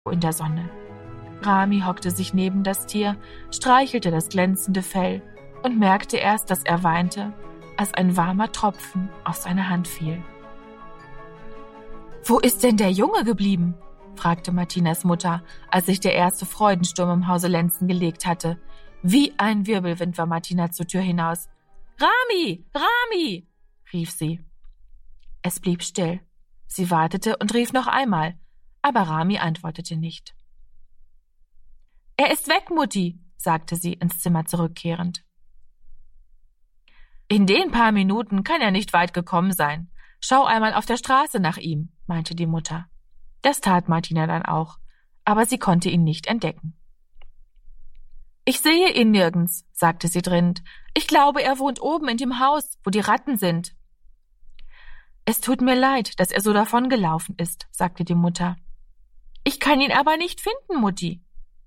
in der Sonne. Rami hockte sich neben das Tier, streichelte das glänzende Fell und merkte erst, dass er weinte, als ein warmer Tropfen auf seine Hand fiel. »Wo ist denn der Junge geblieben?« fragte Martinas Mutter, als sich der erste Freudensturm im Hause Lenzen gelegt hatte. Wie ein Wirbelwind war Martina zur Tür hinaus. »Rami! Rami!« rief sie. Es blieb still. Sie wartete und rief noch einmal, aber Rami antwortete nicht. »Er ist weg, Mutti«, sagte sie, ins Zimmer zurückkehrend. »In den paar Minuten kann er nicht weit gekommen sein. Schau einmal auf der Straße nach ihm«, meinte die Mutter. Das tat Martina dann auch, aber sie konnte ihn nicht entdecken. »Ich sehe ihn nirgends«, sagte sie dringend. »Ich glaube, er wohnt oben in dem Haus, wo die Ratten sind.« »Es tut mir leid, dass er so davongelaufen ist«, sagte die Mutter. »Ich kann ihn aber nicht finden, Mutti.«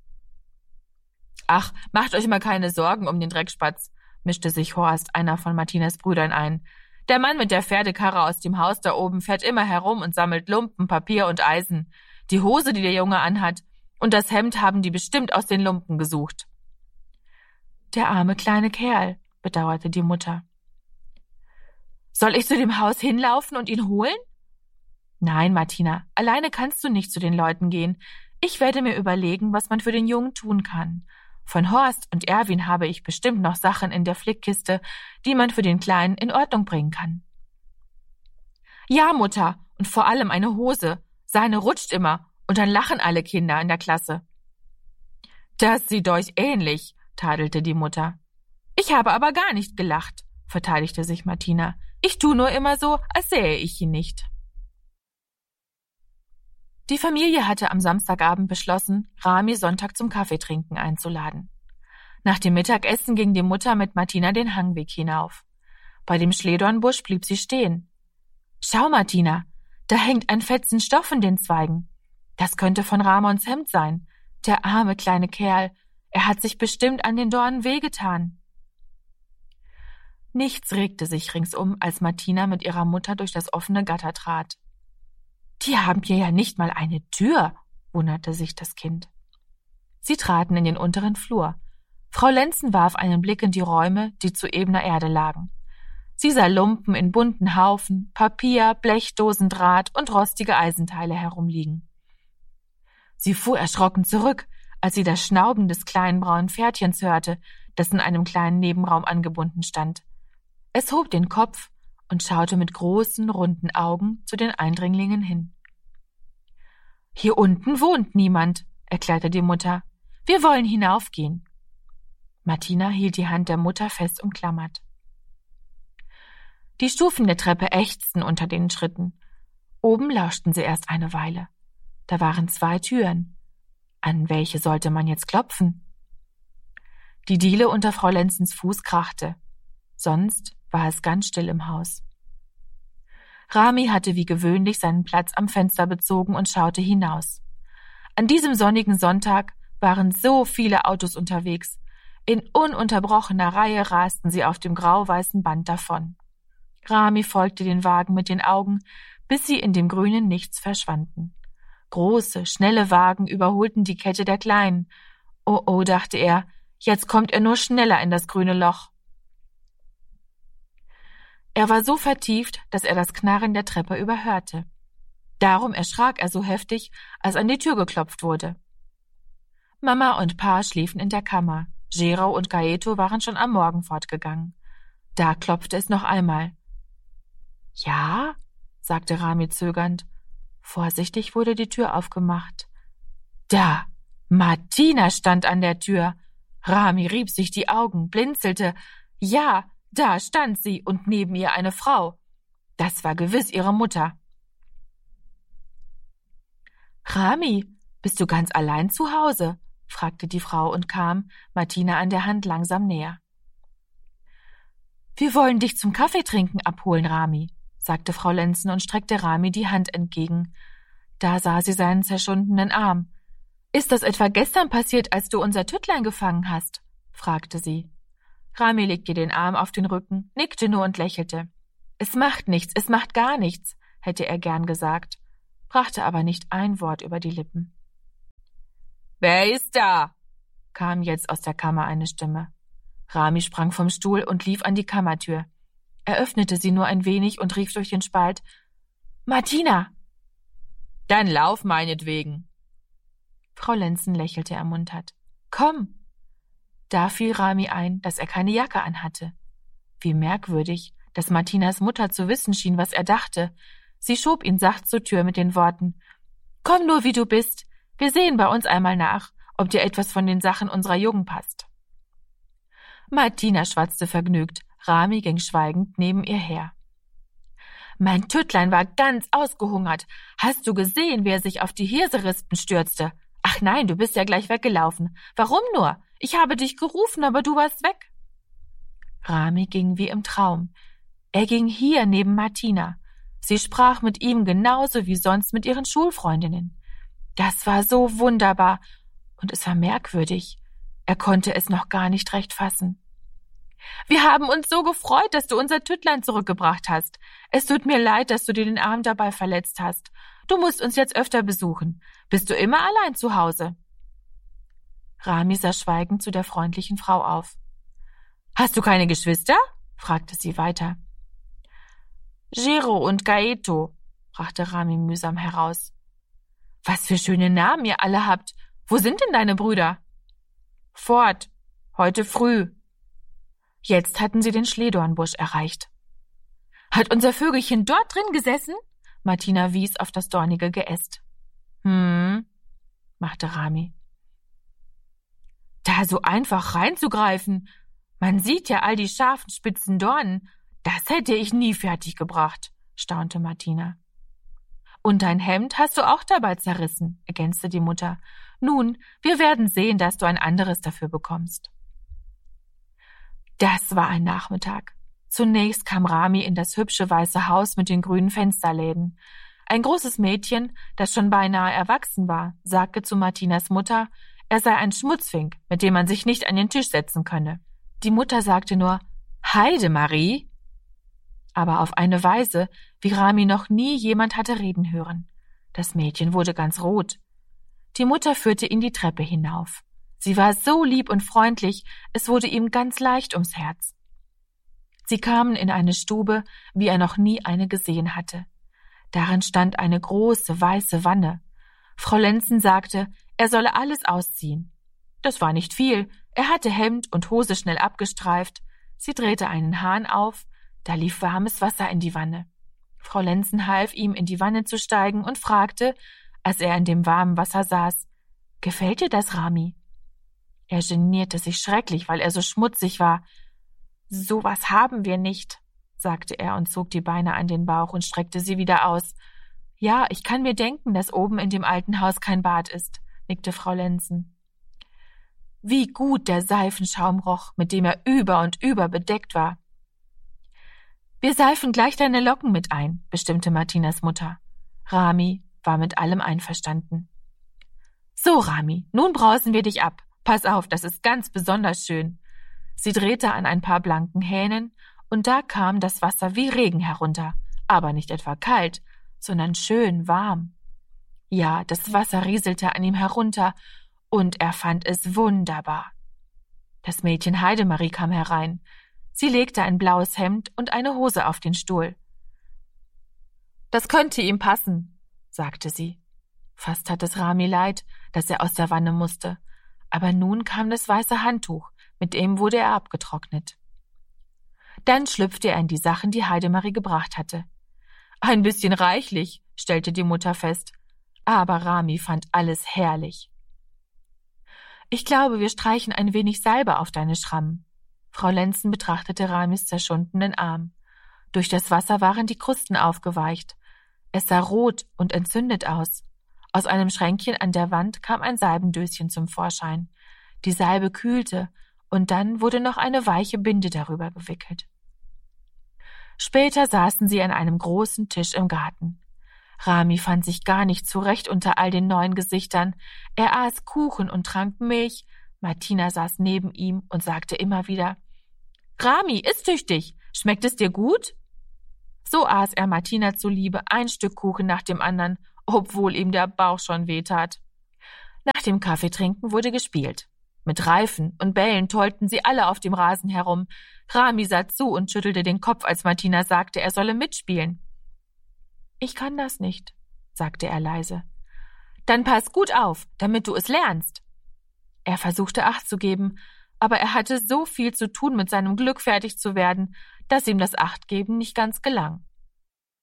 »Ach, macht euch mal keine Sorgen um den Dreckspatz«, mischte sich Horst, einer von Martinas Brüdern, ein. »Der Mann mit der Pferdekarre aus dem Haus da oben fährt immer herum und sammelt Lumpen, Papier und Eisen. Die Hose, die der Junge anhat, und das Hemd haben die bestimmt aus den Lumpen gesucht.« »Der arme kleine Kerl«, bedauerte die Mutter. »Soll ich zu dem Haus hinlaufen und ihn holen?« »Nein, Martina, alleine kannst du nicht zu den Leuten gehen. Ich werde mir überlegen, was man für den Jungen tun kann. Von Horst und Erwin habe ich bestimmt noch Sachen in der Flickkiste, die man für den Kleinen in Ordnung bringen kann.« »Ja, Mutter, und vor allem eine Hose. Seine rutscht immer, und dann lachen alle Kinder in der Klasse.« »Das sieht euch ähnlich«, tadelte die Mutter. »Ich habe aber gar nicht gelacht«, verteidigte sich Martina. »Ich tu nur immer so, als sähe ich ihn nicht.« Die Familie hatte am Samstagabend beschlossen, Rami Sonntag zum Kaffeetrinken einzuladen. Nach dem Mittagessen ging die Mutter mit Martina den Hangweg hinauf. Bei dem Schlehdornbusch blieb sie stehen. »Schau, Martina, da hängt ein Fetzen Stoff in den Zweigen. Das könnte von Ramons Hemd sein. Der arme kleine Kerl, er hat sich bestimmt an den Dornen wehgetan.« Nichts regte sich ringsum, als Martina mit ihrer Mutter durch das offene Gatter trat. »Die haben hier ja nicht mal eine Tür«, wunderte sich das Kind. Sie traten in den unteren Flur. Frau Lenzen warf einen Blick in die Räume, die zu ebener Erde lagen. Sie sah Lumpen in bunten Haufen, Papier, Blechdosen, Draht und rostige Eisenteile herumliegen. Sie fuhr erschrocken zurück, als sie das Schnauben des kleinen braunen Pferdchens hörte, das in einem kleinen Nebenraum angebunden stand. Es hob den Kopf und schaute mit großen, runden Augen zu den Eindringlingen hin. »Hier unten wohnt niemand«, erklärte die Mutter. »Wir wollen hinaufgehen.« Martina hielt die Hand der Mutter fest umklammert. Die Stufen der Treppe ächzten unter den Schritten. Oben lauschten sie erst eine Weile. Da waren 2 Türen. An welche sollte man jetzt klopfen? Die Diele unter Frau Lenzens Fuß krachte. Sonst war es ganz still im Haus. Rami hatte wie gewöhnlich seinen Platz am Fenster bezogen und schaute hinaus. An diesem sonnigen Sonntag waren so viele Autos unterwegs. In ununterbrochener Reihe rasten sie auf dem grau-weißen Band davon. Rami folgte den Wagen mit den Augen, bis sie in dem grünen Nichts verschwanden. Große, schnelle Wagen überholten die Kette der Kleinen. Oh, oh, dachte er, jetzt kommt er nur schneller in das grüne Loch. Er war so vertieft, dass er das Knarren der Treppe überhörte. Darum erschrak er so heftig, als an die Tür geklopft wurde. Mama und Pa schliefen in der Kammer. Gero und Gaeto waren schon am Morgen fortgegangen. Da klopfte es noch einmal. »Ja?«, sagte Rami zögernd. Vorsichtig wurde die Tür aufgemacht. Da! Martina stand an der Tür. Rami rieb sich die Augen, blinzelte. Ja, da stand sie und neben ihr eine Frau. Das war gewiss ihre Mutter. »Rami, bist du ganz allein zu Hause?«, fragte die Frau und kam, Martina an der Hand, langsam näher. »Wir wollen dich zum Kaffeetrinken abholen, Rami«, sagte Frau Lenzen und streckte Rami die Hand entgegen. Da sah sie seinen zerschundenen Arm. »Ist das etwa gestern passiert, als du unser Tüttlein gefangen hast?«, fragte sie. Rami legte den Arm auf den Rücken, nickte nur und lächelte. »Es macht nichts, es macht gar nichts«, hätte er gern gesagt, brachte aber nicht ein Wort über die Lippen. »Wer ist da?« kam jetzt aus der Kammer eine Stimme. Rami sprang vom Stuhl und lief an die Kammertür. Er öffnete sie nur ein wenig und rief durch den Spalt, »Martina!« »Dann lauf meinetwegen!« Frau Lenzen lächelte ermuntert. »Komm!« Da fiel Rami ein, dass er keine Jacke anhatte. Wie merkwürdig, dass Martinas Mutter zu wissen schien, was er dachte. Sie schob ihn sacht zur Tür mit den Worten, »Komm nur, wie du bist. Wir sehen bei uns einmal nach, ob dir etwas von den Sachen unserer Jungen passt.« Martina schwatzte vergnügt. Rami ging schweigend neben ihr her. »Mein Tüttlein war ganz ausgehungert. Hast du gesehen, wie er sich auf die Hirserispen stürzte? Ach nein, du bist ja gleich weggelaufen. Warum nur? Ich habe dich gerufen, aber du warst weg.« Rami ging wie im Traum. Er ging hier neben Martina. Sie sprach mit ihm genauso wie sonst mit ihren Schulfreundinnen. Das war so wunderbar und es war merkwürdig. Er konnte es noch gar nicht recht fassen. »Wir haben uns so gefreut, dass du unser Tüttlein zurückgebracht hast. Es tut mir leid, dass du dir den Arm dabei verletzt hast. Du musst uns jetzt öfter besuchen. Bist du immer allein zu Hause?« Rami sah schweigend zu der freundlichen Frau auf. »Hast du keine Geschwister?« fragte sie weiter. »Gero und Gaeto«, brachte Rami mühsam heraus. »Was für schöne Namen ihr alle habt. Wo sind denn deine Brüder?« »Fort. Heute früh.« Jetzt hatten sie den Schlehdornbusch erreicht. »Hat unser Vögelchen dort drin gesessen?« Martina wies auf das dornige Geäst. Machte Rami. »Da so einfach reinzugreifen. Man sieht ja all die scharfen, spitzen Dornen. Das hätte ich nie fertiggebracht«, staunte Martina. »Und dein Hemd hast du auch dabei zerrissen«, ergänzte die Mutter. »Nun, wir werden sehen, dass du ein anderes dafür bekommst.« Das war ein Nachmittag. Zunächst kam Rami in das hübsche weiße Haus mit den grünen Fensterläden. Ein großes Mädchen, das schon beinahe erwachsen war, sagte zu Martinas Mutter, er sei ein Schmutzfink, mit dem man sich nicht an den Tisch setzen könne. Die Mutter sagte nur, »Heidemarie«, aber auf eine Weise, wie Rami noch nie jemand hatte reden hören. Das Mädchen wurde ganz rot. Die Mutter führte ihn die Treppe hinauf. Sie war so lieb und freundlich, es wurde ihm ganz leicht ums Herz. Sie kamen in eine Stube, wie er noch nie eine gesehen hatte. Darin stand eine große, weiße Wanne. Frau Lenzen sagte, er solle alles ausziehen. Das war nicht viel, er hatte Hemd und Hose schnell abgestreift. Sie drehte einen Hahn auf, da lief warmes Wasser in die Wanne. Frau Lenzen half ihm, in die Wanne zu steigen und fragte, als er in dem warmen Wasser saß, »Gefällt dir das, Rami?« Er genierte sich schrecklich, weil er so schmutzig war. »So was haben wir nicht«, sagte er und zog die Beine an den Bauch und streckte sie wieder aus. »Ja, ich kann mir denken, dass oben in dem alten Haus kein Bad ist«, nickte Frau Lenzen. Wie gut der Seifenschaum roch, mit dem er über und über bedeckt war. »Wir seifen gleich deine Locken mit ein«, bestimmte Martinas Mutter. Rami war mit allem einverstanden. »So, Rami, nun brausen wir dich ab. Pass auf, das ist ganz besonders schön.« Sie drehte an ein paar blanken Hähnen, und da kam das Wasser wie Regen herunter, aber nicht etwa kalt, sondern schön warm. Ja, das Wasser rieselte an ihm herunter, und er fand es wunderbar. Das Mädchen Heidemarie kam herein. Sie legte ein blaues Hemd und eine Hose auf den Stuhl. »Das könnte ihm passen«, sagte sie. Fast tat es Rami leid, dass er aus der Wanne musste. Aber nun kam das weiße Handtuch, mit dem wurde er abgetrocknet. Dann schlüpfte er in die Sachen, die Heidemarie gebracht hatte. »Ein bisschen reichlich«, stellte die Mutter fest. Aber Rami fand alles herrlich. »Ich glaube, wir streichen ein wenig Salbe auf deine Schrammen.« Frau Lenzen betrachtete Ramis zerschundenen Arm. Durch das Wasser waren die Krusten aufgeweicht. Es sah rot und entzündet aus. Aus einem Schränkchen an der Wand kam ein Salbendöschen zum Vorschein. Die Salbe kühlte, und dann wurde noch eine weiche Binde darüber gewickelt. Später saßen sie an einem großen Tisch im Garten. Rami fand sich gar nicht zurecht unter all den neuen Gesichtern. Er aß Kuchen und trank Milch. Martina saß neben ihm und sagte immer wieder, »Rami, iss tüchtig. Schmeckt es dir gut?« So aß er Martina zuliebe ein Stück Kuchen nach dem anderen, obwohl ihm der Bauch schon wehtat. Nach dem Kaffeetrinken wurde gespielt. Mit Reifen und Bällen tollten sie alle auf dem Rasen herum. Rami sah zu und schüttelte den Kopf, als Martina sagte, er solle mitspielen. »Ich kann das nicht«, sagte er leise. »Dann pass gut auf, damit du es lernst.« Er versuchte Acht zu geben, aber er hatte so viel zu tun, mit seinem Glück fertig zu werden, dass ihm das Achtgeben nicht ganz gelang.